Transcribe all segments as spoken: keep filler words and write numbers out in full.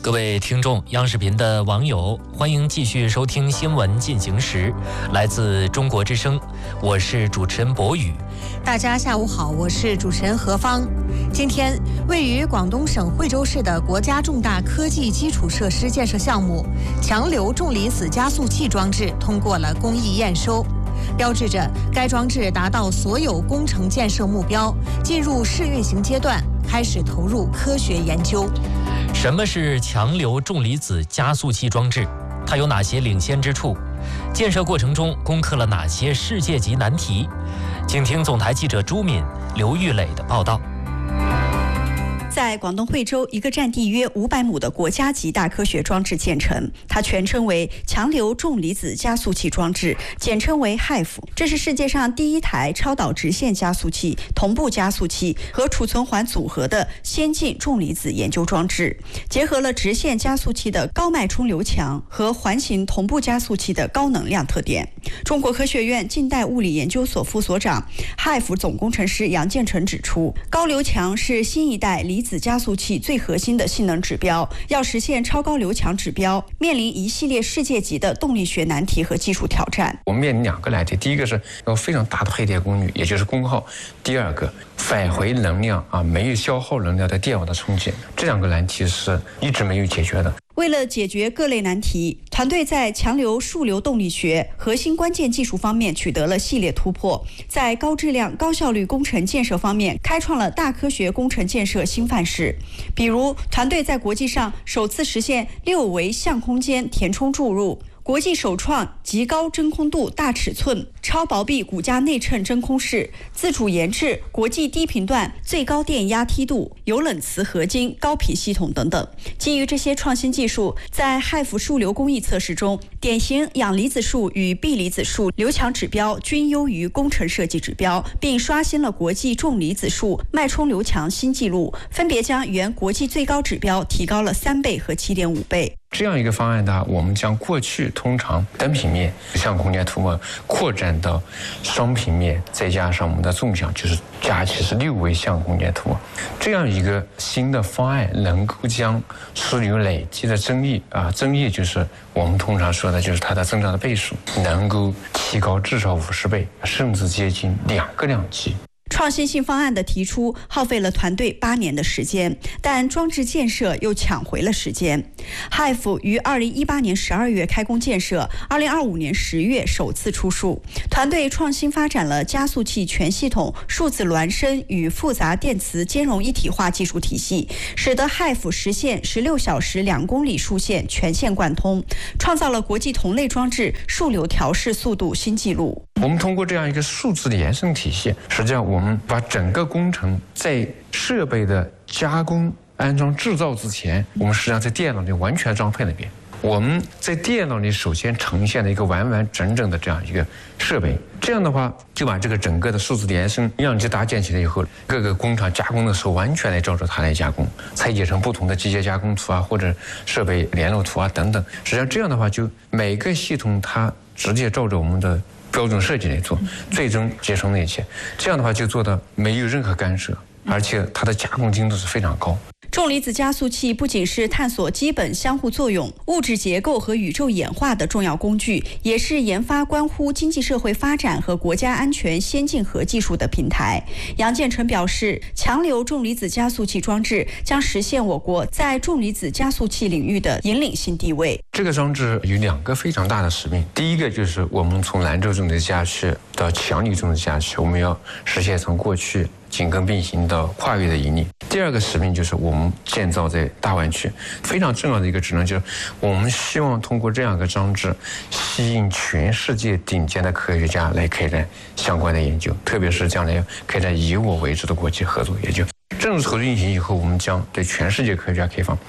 各位听众、央视频的网友，欢迎继续收听新闻进行时，来自中国之声，我是主持人博宇。 大家下午好，我是主持人何芳。今天，位于广东省惠州市的国家重大科技基础设施建设项目强流重离子加速器装置通过了工艺验收，标志着该装置达到所有工程建设目标，进入试运行阶段，开始投入科学研究。 什么是强流重离子加速器装置？它有哪些领先之处？建设过程中攻克了哪些世界级难题？请听总台记者朱敏、刘玉磊的报道。 在广东惠州，一个占地约五百亩的国家级大科学装置建成，它全称为强流重离子加速器装置，简称为 H I F。这是世界上第一台超导直线加速器、同步加速器和储存环组合的先进重离子研究装置，结合了直线加速器的高脉冲流强和环形同步加速器的高能量特点。中国科学院近代物理研究所副所长、H I F 总工程师杨建成指出，高流强是新一代离子加速器最核心的性能指标，要实现超高流强指标，面临一系列世界级的动力学难题和技术挑战。 我们面临两个难题，第一个是有非常大的配电功率，也就是功耗；第二个，返回能量啊，没有消耗能量的电网的冲击，这两个难题是一直没有解决的。 为了解决各类难题，团队在强流数流动力学核心关键技术方面取得了系列突破，在高质量高效率工程建设方面开创了大科学工程建设新范式。比如，团队在国际上首次实现六维相空间填充注入，国际首创极高真空度大尺寸超薄壁骨架内衬真空室，自主研制国际低频段最高电压梯度有冷磁合金高频系统等等。基于这些创新技术，在 H I F 数流工艺测试中，典型氧离子束与铋离子束流强指标均优于工程设计指标，并刷新了国际重离子束脉冲流强新纪录，分别将原国际最高指标提高了三倍和 七点五倍。 这样一个方案呢，我们将过去通常单平面相空间涂膜扩展到双平面，再加上我们的纵向，就是加起是六维相空间涂膜。这样一个新的方案能够将枢纽累积的增益啊，增益就是我们通常说的就是它的增长的倍数，能够提高至少五十倍，甚至接近两个量级。 创新性方案的提出耗费了团队八年的时间，但装置建设又抢回了时间。H I F 于二零一八年十二月开工建设，二零二五年十月首次出数。团队创新发展了加速器全系统数字孪生与复杂电磁兼容一体化技术体系，使得 H I F 实现十六小时两公里数线全线贯通，创造了国际同类装置数流调试速度新纪录。 我们通过这样一个数字延伸体系，实际上我们把整个工程在设备的加工、安装、制造之前，我们实际上在电脑里完全装配了一遍。我们在电脑里首先呈现了一个完完整整的这样一个设备，这样的话就把这个整个的数字延伸样机搭建起来以后，各个工厂加工的时候完全来照着它来加工，拆解成不同的机械加工图啊，或者设备联络图啊等等。实际上这样的话，就每个系统它直接照着我们的标准设计来做，最终节省了一切。这样的话就做到没有任何干涉，而且它的加工精度是非常高。 重离子加速器不仅是探索基本相互作用、物质结构和宇宙演化的重要工具，也是研发关乎经济社会发展和国家安全先进核技术的平台。杨建成表示，强流重离子加速器装置将实现我国在重离子加速器领域的引领性地位。 这个装置有两个非常大的使命，第一个就是我们从兰州重离子加速器到强流重离子加速器，我们要实现从过去紧跟并行到跨越的引领。第二个使命就是我们建造在大湾区，非常重要的一个职能就是我们希望通过这样一个装置吸引全世界顶尖的科学家来开展相关的研究，特别是将来开展以我为主的国际合作研究。正式投入运行以后，我们将对全世界科学家开放。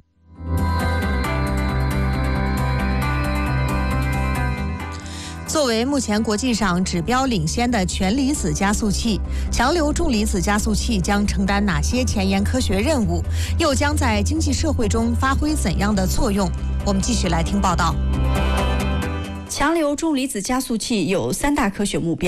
作为目前国际上指标领先的全离子加速器，强流重离子加速器将承担哪些前沿科学任务，又将在经济社会中发挥怎样的作用？我们继续来听报道。 强流重离子加速器有三大科学目标，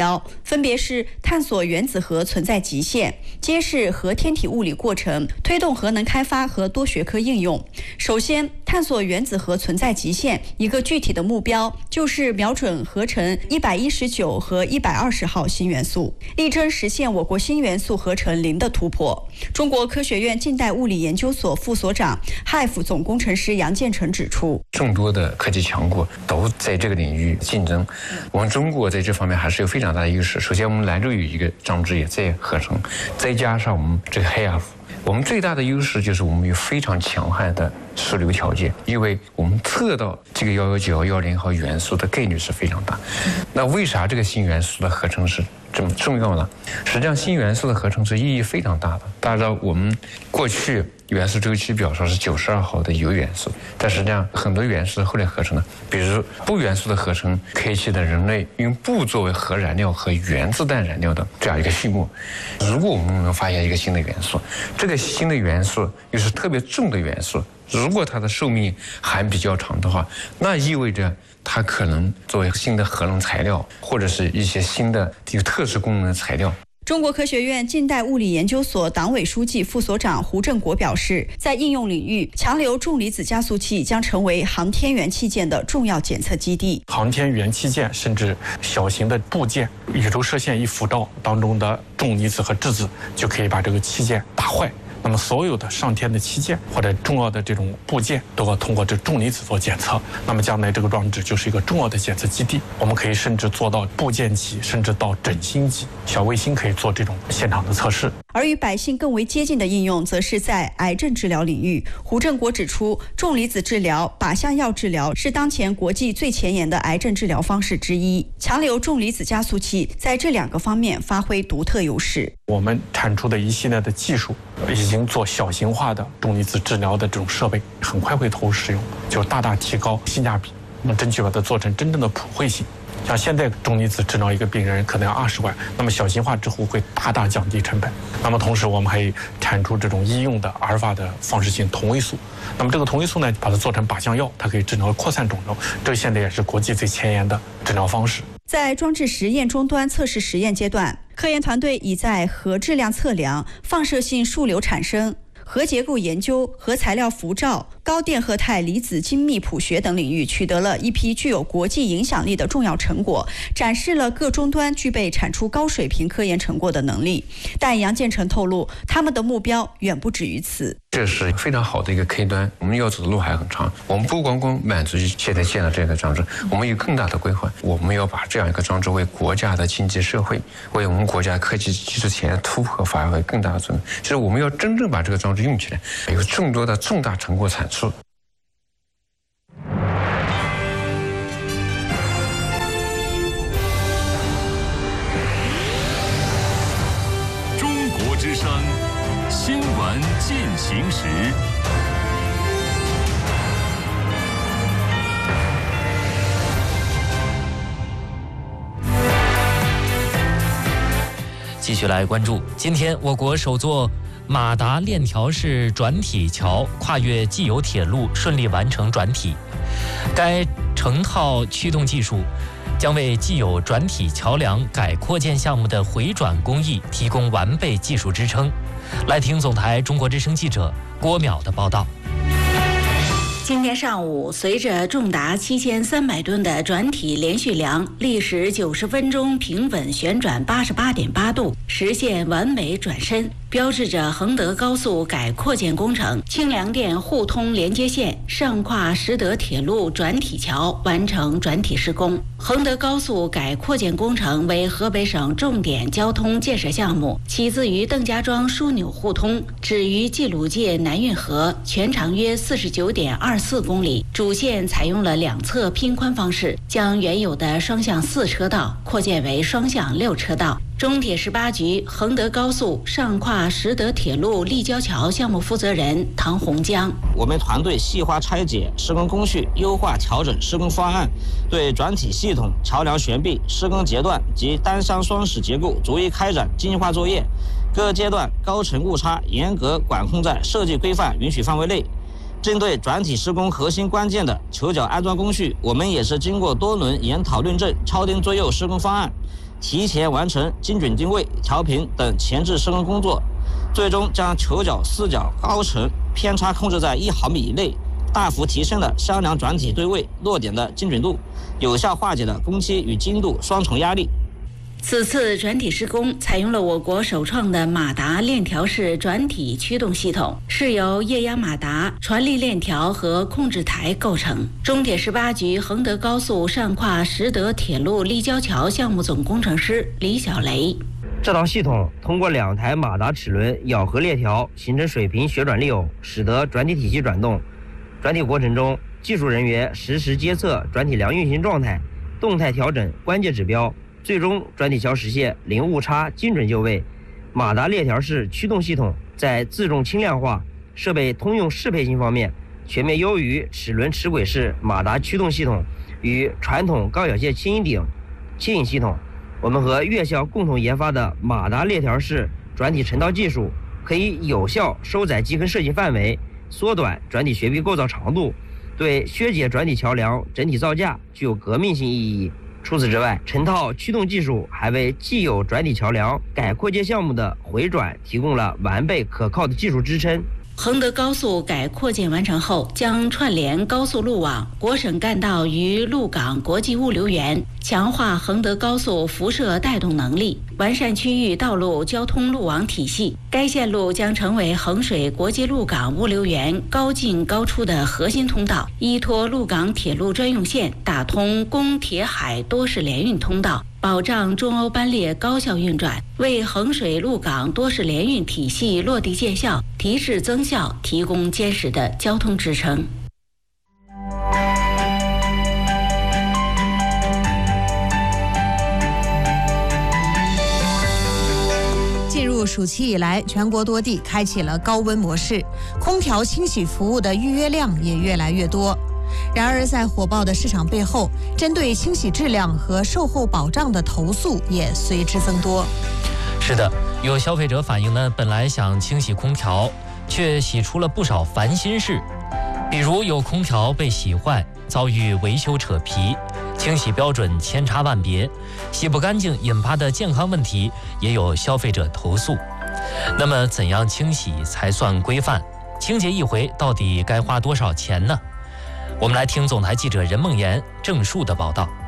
分别是探索原子核存在极限、揭示核天体物理过程、推动核能开发和多学科应用。首先，探索原子核存在极限，一个具体的目标就是瞄准合成一百一十九和一百二十号新元素，力争实现我国新元素合成零的突破。中国科学院近代物理研究所副所长、H I F 总工程师杨建成指出， 众多的科技强国都在这个领域竞争，我们中国在这方面还是有非常大的优势。首先，我们兰州有一个装置也在合成，再加上我们这个 H I F， 我们最大的优势就是我们有非常强悍的枢纽条件，因为我们测到这个幺幺九、幺零号元素的概率是非常大。那为啥这个新元素的合成是这么重要呢？实际上，新元素的合成是意义非常大的。大家知道，我们过去元素周期表上是九十二号的铀元素，但实际上很多元素后来合成的，比如钚元素的合成，开启了人类用钚作为核燃料和原子弹燃料的这样一个序幕。如果我们能发现一个新的元素，这个新的元素又是特别重的元素，如果它的寿命还比较长的话，那意味着它可能作为新的核能材料，或者是一些新的有特殊功能的材料。 中国科学院近代物理研究所党委书记、副所长胡正国表示，在应用领域，强流重离子加速器将成为航天员器件的重要检测基地。 航天员器件甚至小型的部件，宇宙射线一辐照当中的重离子和质子就可以把这个器件打坏。那么所有的上天的器件或者重要的这种部件都要通过这重离子做检测，那么将来这个装置就是一个重要的检测基地。我们可以甚至做到部件级，甚至到整星级，小卫星可以做这种现场的测试。 而与百姓更为接近的应用，则是在癌症治疗领域。胡正国指出，重离子治疗、靶向药治疗是当前国际最前沿的癌症治疗方式之一。强流重离子加速器在这两个方面发挥独特优势。 我们产出的一系列的技术，已经做小型化的重离子治疗的这种设备，很快会投入使用，就大大提高性价比。那么争取把它做成真正的普惠性。像现在重离子治疗一个病人可能要二十万，那么小型化之后会大大降低成本。那么同时我们还产出这种医用的阿尔法的放射性同位素。那么这个同位素呢，把它做成靶向药，它可以治疗扩散肿瘤，这现在也是国际最前沿的治疗方式。 在装置实验终端测试实验阶段，科研团队已在核质量测量、放射性数流产生、核结构研究、核材料辐照、高电荷态离子精密谱学等领域取得了一批具有国际影响力的重要成果，展示了各终端具备产出高水平科研成果的能力。但杨建成透露，他们的目标远不止于此。 这是非常好的一个开端，我们要走的路还很长。我们不光光满足于现在建了这个装置，我们有更大的规划。我们要把这样一个装置为国家的经济社会，为我们国家科技技术前沿突破发挥更大的作用。就是我们要真正把这个装置用起来，有众多的重大成果产出。 中国之声新闻进行时。 继续来关注，今天我国首座马达链条式转体桥跨越既有铁路顺利完成转体。该成套驱动技术将为既有转体桥梁改扩建项目的回转工艺提供完备技术支撑。来听总台中国之声记者郭淼的报道。 今天上午，随着重达七千三百吨的转体连续梁历时九十分钟平稳旋转八十八点八度，实现完美转身，标志着衡德高速改扩建工程清凉店互通连接线上跨实德铁路转体桥完成转体施工。衡德高速改扩建工程为河北省重点交通建设项目，起自于邓家庄枢纽互通，止于冀鲁界南运河，全长约四十九点二四公里，主线采用了两侧拼宽方式，将原有的双向四车道扩建为双向六车道。中铁十八局衡德高速上跨实德铁路立交桥项目负责人唐洪江： 我们团队细化拆解施工工序，优化调整施工方案，对转体系统、桥梁悬臂、施工阶段及单箱双室结构逐一开展精细化作业，各阶段高程误差严格管控在设计规范允许范围内。针对转体施工核心关键的球脚安装工序，我们也是经过多轮研讨论证、超定左右施工方案， 提前完成精准定位、调频等前置施工工作，最终将球角、四角、高程偏差控制在一毫米以内，大幅提升了商梁转体对位落点的精准度，有效化解了工期与精度双重压力。 此次转体施工采用了我国首创的马达链条式转体驱动系统，是由液压马达、传力链条和控制台构成。中铁十八局衡德高速上跨实德铁路立交桥项目总工程师李小雷。 这套系统通过两台马达齿轮咬合链条形成水平旋转力耦，使得转体体系转动。转体过程中，技术人员实时监测转体梁运行状态，动态调整关键指标，最终转体桥实现零误差、精准就位。马达链条式驱动系统在自重轻量化、设备通用适配性方面全面优于齿轮齿轨式马达驱动系统与传统高小线牵引顶牵引系统。我们和院校共同研发的马达链条式转体成套技术，可以有效收窄基坑设计范围，缩短转体悬臂构造长度，对削减转体桥梁整体造价具有革命性意义。除此之外，成套驱动技术还为既有转体桥梁改扩建项目的回转提供了完备可靠的技术支撑。 衡德高速改扩建完成后，将串联高速路网、国省干道与鹿港国际物流园，强化衡德高速辐射带动能力，完善区域道路交通路网体系。该线路将成为衡水国际鹿港物流园高进高出的核心通道，依托鹿港铁路专用线，打通供铁海多式联运通道，保障中欧班列高效运转，为衡水鹿港多式联运体系落地见效、提质增效提供坚实的交通支撑。 进入暑期以来，全国多地开启了高温模式，空调清洗服务的预约量也越来越多。然而，在火爆的市场背后，针对清洗质量和售后保障的投诉也随之增多。 是的，有消费者反映呢，本来想清洗空调，却洗出了不少烦心事，比如有空调被洗坏，遭遇维修扯皮，清洗标准千差万别，洗不干净引发的健康问题也有消费者投诉。那么，怎样清洗才算规范？清洁一回到底该花多少钱呢？我们来听总台记者任梦妍、郑树的报道。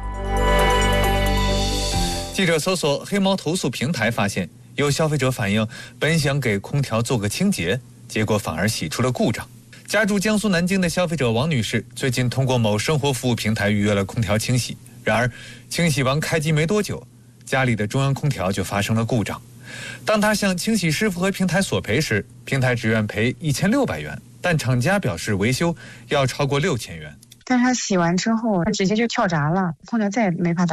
记者搜索黑猫投诉平台发现，有消费者反映，本想给空调做个清洁，结果反而洗出了故障。家住江苏南京的消费者王女士最近通过某生活服务平台预约了空调清洗，然而清洗完开机没多久，家里的中央空调就发生了故障。当她向清洗师傅和平台索赔时，平台只愿赔一千六百元，但厂家表示维修要超过六千元。 但是它洗完之后，它直接就跳闸了，空调再也没法打。